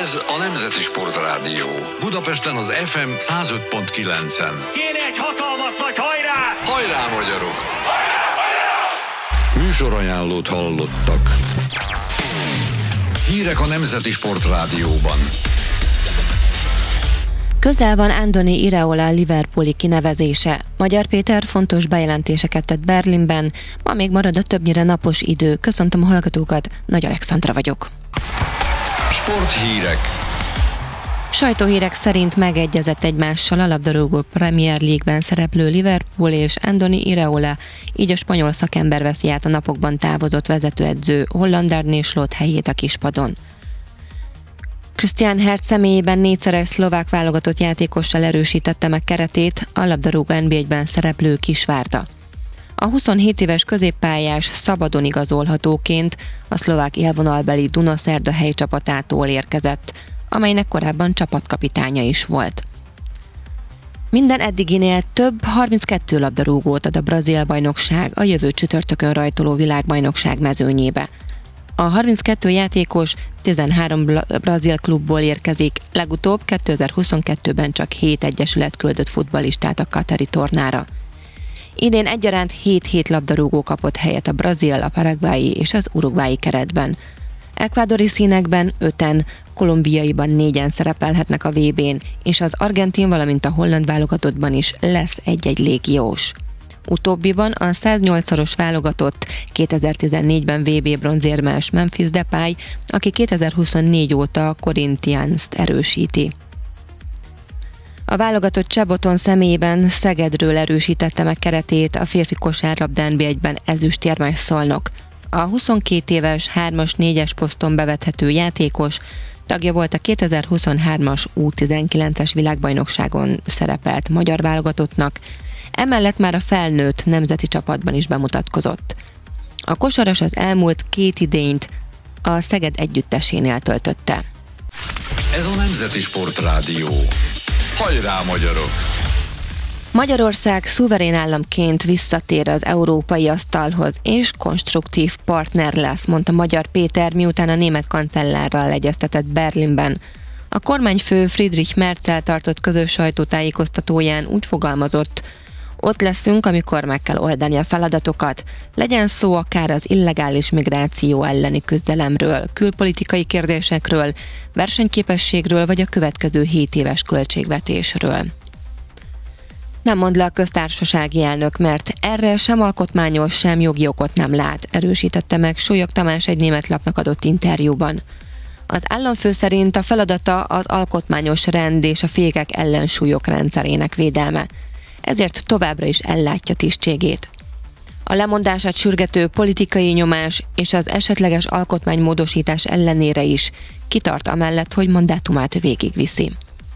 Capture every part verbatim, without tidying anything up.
Ez a Nemzeti Sportrádió. Budapesten az ef em száz öt pont kilencen. Kéne egy hatalmas nagy hajrá! Hajrá, magyarok! Hajrá, hajrá! Műsorajánlót hallottak. Hírek a Nemzeti Sportrádióban. Közel van Andoni Iraola liverpooli kinevezése. Magyar Péter fontos bejelentéseket tett Berlinben, ma még marad a többnyire napos idő. Köszöntöm a hallgatókat, Nagy Alexandra vagyok. Sporthírek. Sajtóhírek szerint megegyezett egymással a labdarúgó Premier League-ben szereplő Liverpool és Andoni Iraola, így a spanyol szakember veszi át a napokban távozott vezetőedző Holland Arne Slot helyét a kispadon. Christian Hertz személyében négyszeres szlovák válogatott játékossal erősítette meg keretét a labdarúgó en bé egyben szereplő Kisvárda. A huszonhét éves középpályás szabadon igazolhatóként a szlovák élvonalbeli Dunaszerda helycsapatától érkezett, amelynek korábban csapatkapitánya is volt. Minden eddiginél több harminckettő labdarúgót ad a brazil bajnokság a jövő csütörtökön rajtoló világbajnokság mezőnyébe. A harminckettő játékos tizenhárom brazil klubból érkezik, legutóbb kétezer-huszonkettőben csak hét egyesület küldött futballistát a katari tornára. Idén egyaránt hét-hét labdarúgó kapott helyet a brazil, a paraguayi és az uruguayi keretben. Ekvádori színekben öten, kolumbiaiban négyen szerepelhetnek a vé bén, és az argentin, valamint a holland válogatottban is lesz egy-egy légiós. Utóbbiban a száznyolcszoros válogatott kétezer-tizennégyben vé bé bronzérmes Memphis Depay, aki kétezer-huszonnégy óta a Corinthians-t erősíti. A válogatott Csaboton személyében Szegedről erősítette meg keretét a férfi kosárlabda en bé egyben ezüstérmes Szolnok. A huszonkét éves hármas négyes poszton bevethető játékos tagja volt a kétezer-huszonhármas U tizenkilences világbajnokságon szerepelt magyar válogatottnak, emellett már a felnőtt nemzeti csapatban is bemutatkozott. A kosaras az elmúlt két idényt a Szeged együttesénél töltötte. Ez a Nemzeti Sportrádió. Hajrá, magyarok! Magyarország szuverén államként visszatér az európai asztalhoz, és konstruktív partner lesz, mondta Magyar Péter, miután a német kancellárral egyeztetett Berlinben. A kormányfő Friedrich Merzel tartott közös sajtótájékoztatóján úgy fogalmazott: ott leszünk, amikor meg kell oldani a feladatokat. Legyen szó akár az illegális migráció elleni küzdelemről, külpolitikai kérdésekről, versenyképességről vagy a következő hét éves költségvetésről. Nem mond le a köztársasági elnök, mert erre sem alkotmányos, sem jogi okot nem lát, erősítette meg Súlyog Tamás egy német lapnak adott interjúban. Az államfő szerint a feladata az alkotmányos rend és a fékek ellensúlyok rendszerének védelme. Ezért továbbra is ellátja tisztségét. A lemondását sürgető politikai nyomás és az esetleges alkotmánymódosítás ellenére is kitart amellett, hogy mandátumát végigviszi.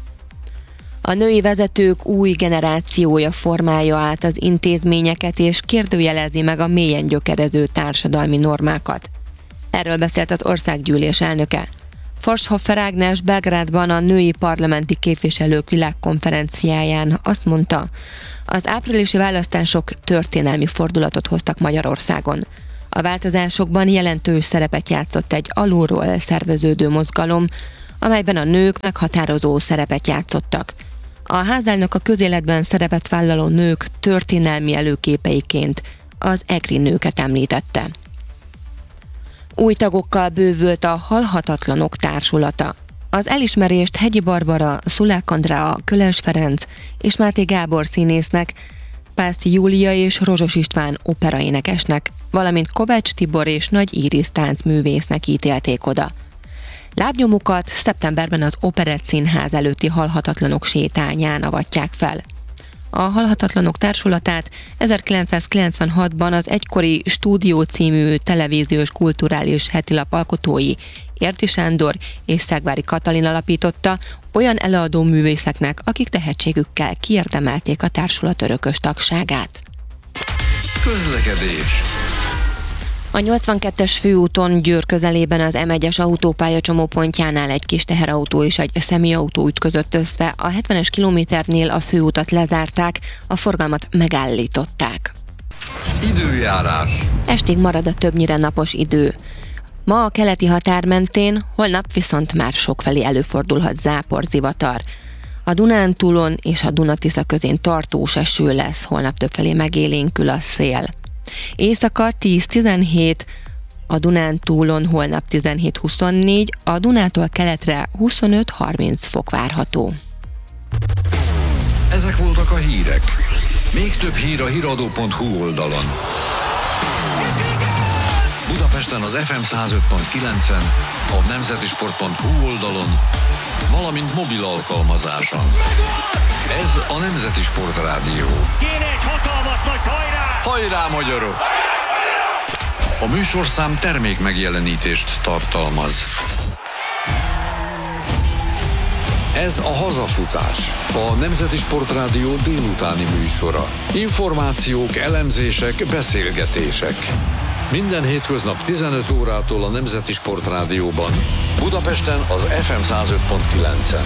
A női vezetők új generációja formálja át az intézményeket és kérdőjelezi meg a mélyen gyökerező társadalmi normákat. Erről beszélt az országgyűlés elnöke. Forshoffer Ágnes Belgrádban a női parlamenti képviselők világkonferenciáján azt mondta, az áprilisi választások történelmi fordulatot hoztak Magyarországon. A változásokban jelentős szerepet játszott egy alulról szerveződő mozgalom, amelyben a nők meghatározó szerepet játszottak. A házelnök a közéletben szerepet vállaló nők történelmi előképeiként az egri nőket említette. Új tagokkal bővült a Halhatatlanok Társulata. Az elismerést Hegyi Barbara, Szulák Andrea, Köles Ferenc és Máté Gábor színésznek, Pászti Júlia és Rozsos István operaénekesnek, valamint Kovács Tibor és Nagy Íris táncművésznek ítélték oda. Lábnyomukat szeptemberben az Operett Színház előtti Halhatatlanok sétányán avatják fel. A Halhatatlanok Társulatát ezerkilencszázkilencvenhatban az egykori Stúdió című televíziós kulturális hetilap alkotói Érti Sándor és Szegvári Katalin alapította, olyan előadó művészeknek, akik tehetségükkel kiérdemelték a társulat örökös tagságát. Közlekedés. A nyolcvankettes főúton Győr közelében az em egyes autópálya csomópontjánál egy kis teherautó és egy személyautó ütközött össze. A hetvenes kilométernél a főutat lezárták, a forgalmat megállították. Időjárás. Estig marad a többnyire napos idő. Ma a keleti határ mentén, holnap viszont már sokfelé előfordulhat záporzivatar. A Dunántúlon és a Duna-Tisza közén tartós eső lesz, holnap többfelé megélénkül a szél. Éjszaka tíz-tizenhét, a Dunántúlon holnap tizenhét-huszonnégy, a Dunától keletre huszonöt-harminc fok várható. Ezek voltak a hírek. Még több hír a híradó pont hu oldalon. Budapesten az ef em száz öt pont kilencen, a nemzetisport pont hu oldalon, valamint mobil alkalmazáson. Ez a Nemzeti Sport Rádió. Kéne egy hatalmas nagy hajrá! Hajrá, magyarok! A műsorszám termék megjelenítést tartalmaz. Ez a Hazafutás, a Nemzeti Sport Rádió délutáni műsora. Információk, elemzések, beszélgetések. Minden hétköznap tizenöt órától a Nemzeti Sport Rádióban, Budapesten az ef em száz öt pont kilencen.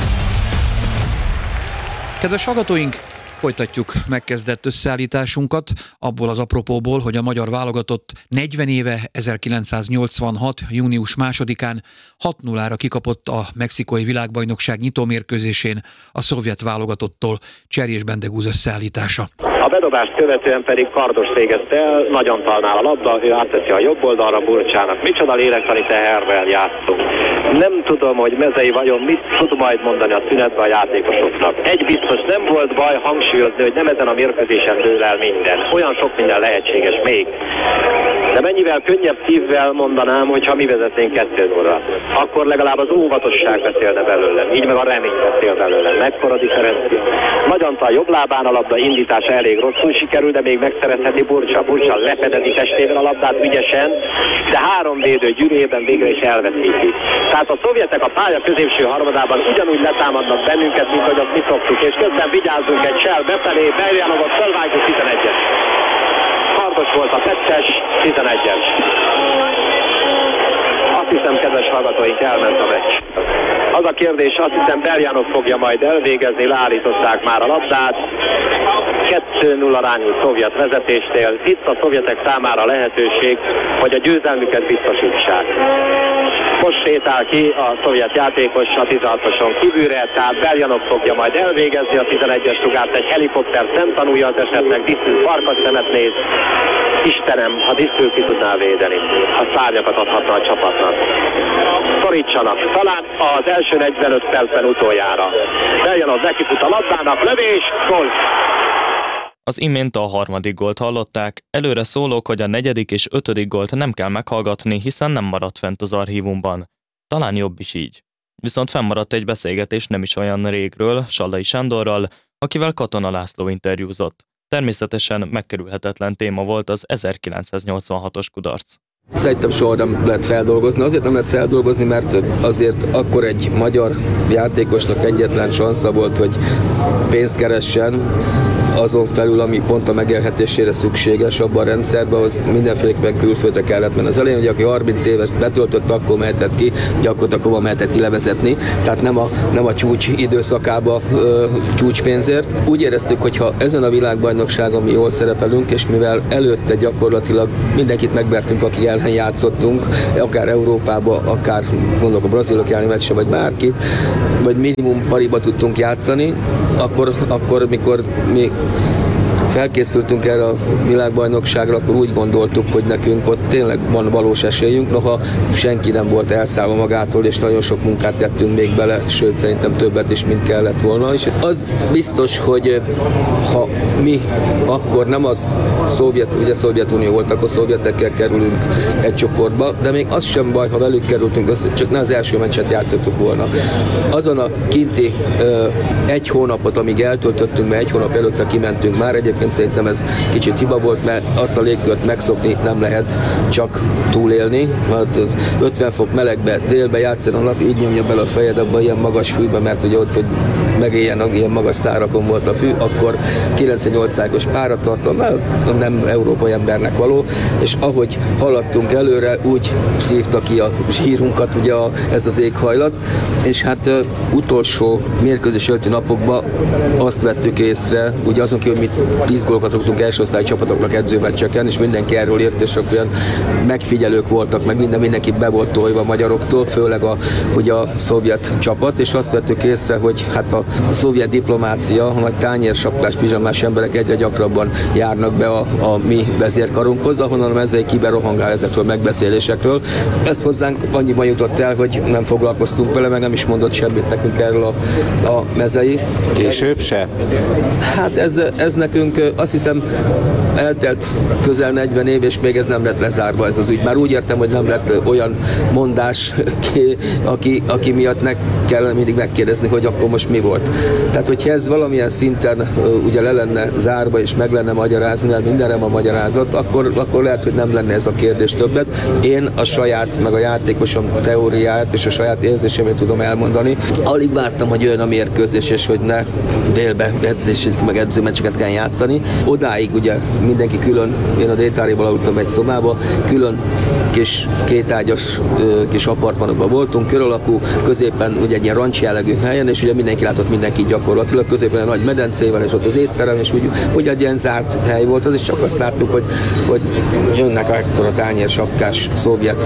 Kedves hallgatóink, folytatjuk megkezdett összeállításunkat abból az apropóból, hogy a magyar válogatott negyven éve, ezerkilencszáznyolcvanhat. június másodikán hat nullára kikapott a mexikói világbajnokság nyitómérkőzésén a szovjet válogatottól. Cserjés Bendegúz összeállítása. A bedobást követően pedig Kardos végezte el, nagyon talnál a labda, ő átteszi a jobb oldalra Burcsának. Micsoda lélektani teherrel játszunk. Nem tudom, hogy Mezei vajon mit tud majd mondani a szünetben a játékosoknak. Egy biztos, nem volt baj hangsúlyozni, hogy nem ezen a mérkőzésen dől el minden. Olyan sok minden lehetséges még. De mennyivel könnyebb szívvel mondanám, hogyha mi vezetnénk kettő nullra. Akkor legalább az óvatosság beszélne belőlem, így meg a remény beszél belőlem. Mekkora differencia. Nagyantal jobb lábán a labda indítása elég rosszul sikerül, de még megszerezheti Burcsa. Burcsa lefedezi testével a labdát ügyesen, de három védő gyűrűjében végre is elveszíti. Tehát a szovjetek a pálya középső harmadában ugyanúgy letámadnak bennünket, mint hogy azt mi szoktuk, és közben vigyázzunk egy sel befelé, Beljanovot fölvágjuk tizenegyes. Kardos volt a kettes, tizenegyes. Azt hiszem, kedves hallgatóink, elment a meccs. Az a kérdés, azt hiszem, Beljanov fogja majd elvégezni, leállították már a labdát. kettő null arányú szovjet vezetésnél. Itt a szovjetek számára lehetőség, hogy a győzelmüket biztosítsák. Most sétál ki a szovjet játékos a tizenhatoson kívülre, tehát Beljanov fogja majd elvégezni a tizenegyes rugást, egy helikopter szemtanúja az esetnek, Disztül farkas szemet néz. Istenem, ha Disztül ki tudná védeni, a szárnyakat adhatna a csapatnak. Szorítsanak, talán az első negyvenöt percben utoljára. Beljanov nekifut a labdának, lövés, gól! Az imént a harmadik gólt hallották, előre szólok, hogy a negyedik és ötödik gólt nem kell meghallgatni, hiszen nem maradt fent az archívumban. Talán jobb is így. Viszont fennmaradt egy beszélgetés nem is olyan régről, Sallai Sándorral, akivel Katona László interjúzott. Természetesen megkerülhetetlen téma volt az ezerkilencszáznyolcvanhatos kudarc. Szerintem soha nem lehet feldolgozni. Azért nem lehet feldolgozni, mert azért akkor egy magyar játékosnak egyetlen sansza volt, hogy pénzt keressen, azon felül, ami pont a megélhetésére szükséges abban a rendszerben, az mindenféleképpen külföldre kellett menni. Az elején, hogy aki harminc éves betöltött, akkor mehetett ki, gyakorlatilag hova mehetett ki levezetni, tehát nem a, nem a csúcs időszakába ö, csúcspénzért. Úgy éreztük, hogy ha ezen a világbajnokságon mi jól szerepelünk, és mivel előtte gyakorlatilag mindenkit megvertünk, aki ellen játszottunk, akár Európába, akár mondok a brazilok elleni meccse, vagy bárki, vagy minimum pariba tudtunk játszani, akkor, akkor mikor mi felkészültünk erre a világbajnokságra, akkor úgy gondoltuk, hogy nekünk ott tényleg van valós esélyünk, noha senki nem volt elszállva magától, és nagyon sok munkát tettünk még bele, sőt szerintem többet is, mint kellett volna. És az biztos, hogy ha mi akkor nem az szovjet, ugye Szovjetunió volt, akkor szovjetekkel kerülünk egy csoportba, de még az sem baj, ha velük kerültünk össze, csak ne az első meccset játszottuk volna. Azon a kinti ö, egy hónapot, amíg eltöltöttünk, mert egy hónap előtte kimentünk már, egyébként szerintem ez kicsit hiba volt, mert azt a légkört megszokni nem lehet csak túlélni, mert ötven fok melegbe, délbe játszani a nap, így nyomja bele a fejed abba ilyen magas fűbe, mert ugye ott, hogy megéljen, ilyen magas szárakon volt a fű, akkor kilencvennyolc százalékos páratartalom, nem európai embernek való, és ahogy haladtunk előre, úgy szívta ki a zsírunkat ugye a, ez az éghajlat, és hát uh, utolsó mérkőzés előtti napokban azt vettük észre, ugye azon kívül, hogy mi tíz gólokat rúgtunk első osztályi csapatoknak edzőmeccseken, és mindenki erről írt, és olyan megfigyelők voltak, meg minden, mindenki be volt tolva a magyaroktól, főleg a, ugye a szovjet csapat, és azt vettük észre, hogy hát a, a szovjet diplomácia, a nagy tányérsapkás, pizsamás emberek egyre gyakrabban járnak be a, a mi vezérkarunkhoz, ahonnan a mezei kiberohangál ezekről a megbeszélésekről. Ez hozzánk annyiban jutott el, hogy nem foglalkoztunk vele, meg nem is mondott semmit nekünk erről a, a mezei. Később se? Hát ez, ez nekünk azt hiszem eltelt közel negyven év, és még ez nem lett lezárva ez az ügy. Már úgy értem, hogy nem lett olyan mondás, ki, aki, aki miatt ne kellene mindig megkérdezni, hogy akkor most mi volt. Tehát, hogyha ez valamilyen szinten ugye le lenne zárva, és meg lenne magyarázni, mert mindenre van magyarázat, akkor, akkor lehet, hogy nem lenne ez a kérdés többet. Én a saját, meg a játékosom teóriát és a saját érzésemet tudom elmondani. Alig vártam, hogy jön a mérkőzés, és hogy ne délbe edzését, meg edzőmeccseket kell játszani. Odáig ugye mindenki külön, én a Détáréból aludtam egy szobába, külön kis kétágyas kis apartmanokban voltunk, kör alakú, középen ugye egy ilyen rancs jellegű helyen, és ugye mindenki látott mindenki gyakorlatilag, középen egy nagy medencével, és ott az étterem, és úgy, úgy egy ilyen zárt hely volt, az is csak azt láttuk, hogy, hogy jönnek akkor a tányérsapkás szovjet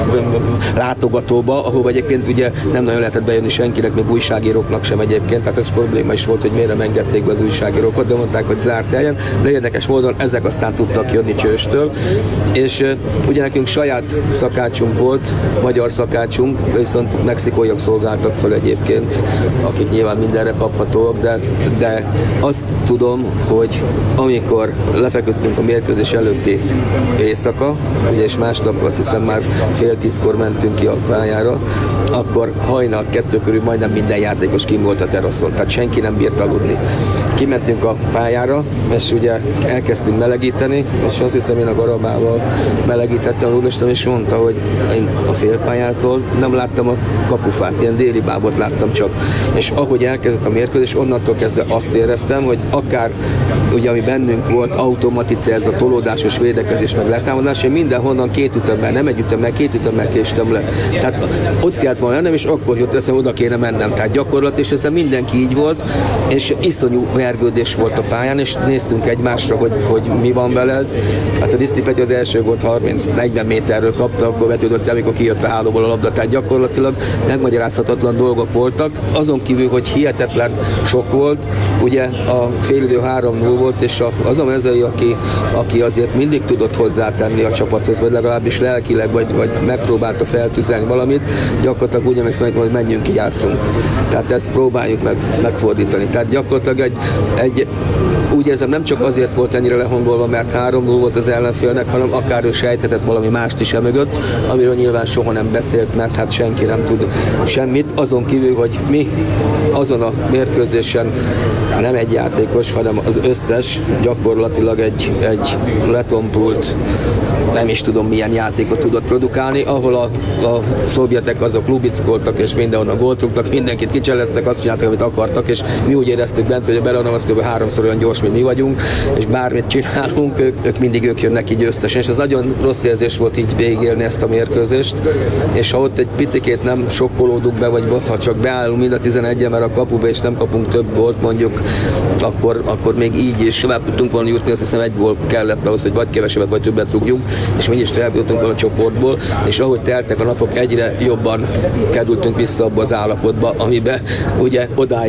látogatóba, ahova egyébként ugye nem nagyon lehetett bejönni senkinek, még újságíróknak sem egyébként, tehát ez probléma is volt, hogy miért nem engedték be az újságírókat, de mondták, hogy zárt helyen, de érdekes módon ezek aztán tudtak jönni Csőstől, és uh, ugye nekünk saját szakácsunk volt, magyar szakácsunk, viszont mexikóiak szolgáltak fel egyébként, akik nyilván mindenre kaphatóak, de, de azt tudom, hogy amikor lefeküdtünk a mérkőzés előtti éjszaka, ugye és másnap azt hiszem már fél tízkor mentünk ki a pályára, akkor hajnal kettő körül majdnem minden játékos kim volt a teraszon, tehát senki nem bírt aludni. Kimentünk a pályára, és ugye elkezdtünk melegíteni, és azt hiszem én a garamával melegítettem a rúdostam, és mondta, hogy én a félpályától nem láttam a kapufát, ilyen déli bábot láttam csak. És ahogy elkezdett a mérkőzés, onnantól kezdve azt éreztem, hogy akár ugye ami bennünk volt, automatice ez a tolódásos védekezés meg letámadás, én mindenhonnan két ütemmel, nem egy ütemmel, két ütemmel késtem le. Tehát ott kellett volna lennem, és akkor jött eszem, oda kéne mennem. Tehát gyakorlat, és ezzel mindenki így volt, és iszonyú vergődés volt a pályán, és néztünk egymásra, hogy, hogy mi van veled. Hát a Diszti Petya az első gólt harminc-negyven méterről kapta, akkor vetődött el, amikor kijött a hálóból a labda. Tehát gyakorlatilag megmagyarázhatatlan dolgok voltak. Azon kívül, hogy hihetetlen sok volt, ugye a félidő három null volt, és a, az a mezei, aki, aki azért mindig tudott hozzátenni a csapathoz, vagy legalábbis lelkileg, vagy, vagy megpróbálta feltüzelni valamit, gyakorlatilag úgy emlékszem, hogy menjünk ki, játszunk. Tehát ezt próbáljuk meg, megfordítani. Tehát gyakorlatilag egy, egy úgy érzem, nem csak azért volt ennyire lehangolva, mert három null volt az ellenfélnek, hanem akár ő sejthetett valami mást is emögött, amiről nyilván soha nem beszélt, mert hát senki nem tud semmit, azon kívül, hogy mi azon a mérkőzésen nem egy játékos, hanem az összes gyakorlatilag egy, egy letompult, nem is tudom milyen játékot tudott produkálni, ahol a, a szovjetek azok lubickoltak, és mindenhonnan góltrugtak, mindenkit kicseleztek, azt csináltak, amit akartak, és mi úgy éreztük bent, hogy a Belanom az kb. háromszor olyan gyors, mint mi vagyunk, és bármit csinálunk, ők, ők mindig ők jönnek ki győztesen, és ez nagyon rossz érzés volt így végigélni ezt a mérkőzést, és ha ott egy picikét nem sokkolódunk be, vagy ha csak beállunk mind a tizenegyen, mert a kapuba és nem kapunk több gólt mondjuk, akkor, akkor még így is tovább tudtunk volna jutni, azt hiszem egy gól kellett ahhoz, hogy vagy kevesebbet, vagy többet rúgjunk, és mégis tovább jutunk volna a csoportból, és ahogy teltek a napok, egyre jobban kerültünk vissza abba az állapotba, amiben ugye odáig